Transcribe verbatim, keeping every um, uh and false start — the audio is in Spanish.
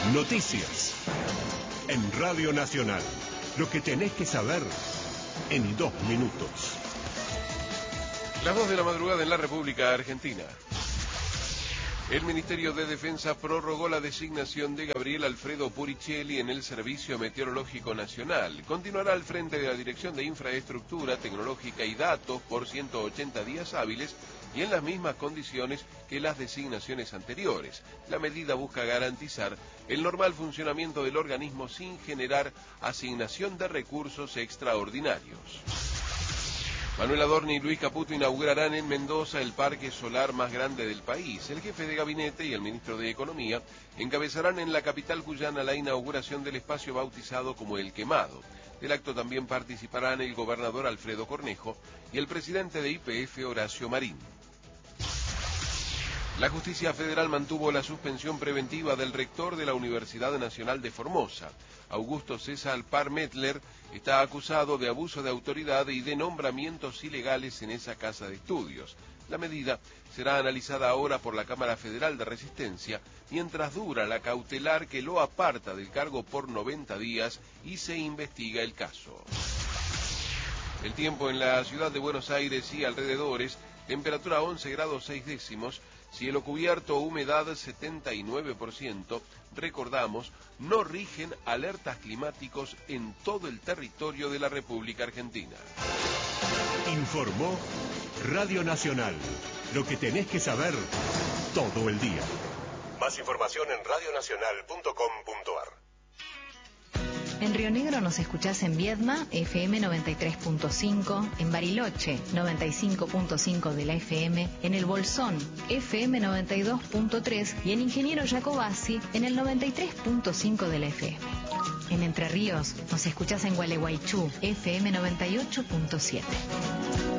Noticias. En Radio Nacional. Lo que tenés que saber en dos minutos. Las dos de la madrugada en la República Argentina. El Ministerio de Defensa prorrogó la designación de Gabriel Alfredo Puricelli en el Servicio Meteorológico Nacional. Continuará al frente de la Dirección de Infraestructura Tecnológica y Datos por ciento ochenta días hábiles y en las mismas condiciones que las designaciones anteriores. La medida busca garantizar el normal funcionamiento del organismo sin generar asignación de recursos extraordinarios. Manuel Adorni y Luis Caputo inaugurarán en Mendoza el parque solar más grande del país. El jefe de gabinete y el ministro de Economía encabezarán en la capital cuyana la inauguración del espacio bautizado como El Quemado. Del acto también participarán el gobernador Alfredo Cornejo y el presidente de Y P F, Horacio Marín. La justicia federal mantuvo la suspensión preventiva del rector de la Universidad Nacional de Formosa. Augusto César Parmetler está acusado de abuso de autoridad y de nombramientos ilegales en esa casa de estudios. La medida será analizada ahora por la Cámara Federal de Resistencia, mientras dura la cautelar que lo aparta del cargo por noventa días y se investiga el caso. El tiempo en la ciudad de Buenos Aires y alrededores, temperatura once grados seis décimos, cielo cubierto, humedad setenta y nueve por ciento. Recordamos, no rigen alertas climáticos en todo el territorio de la República Argentina. Informó Radio Nacional. Lo que tenés que saber todo el día. Más información en radio nacional punto com punto a r. En Río Negro nos escuchás en Viedma, F M noventa y tres punto cinco, en Bariloche, noventa y cinco punto cinco de la F M, en El Bolsón, F M noventa y dos punto tres y en Ingeniero Jacobasi, en el noventa y tres punto cinco de la F M. En Entre Ríos nos escuchás en Gualeguaychú, F M noventa y ocho punto siete.